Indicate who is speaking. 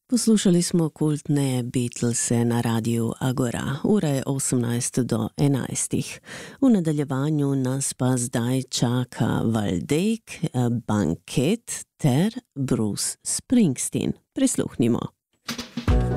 Speaker 1: Poslušali smo kultne Beatlese na radiju Agora. Ura je 18 do 11. V nadaljevanju nas pa zdaj čaka Valdejk, Banket ter Bruce Springsteen. Prisluhnimo.